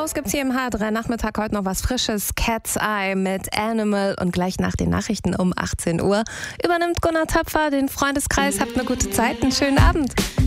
Haus gibt's hier im H3 Nachmittag heute noch was Frisches. Cat's Eye mit Animal und gleich nach den Nachrichten um 18 Uhr übernimmt Gunnar Töpfer den Freundeskreis. Habt eine gute Zeit, einen schönen Abend.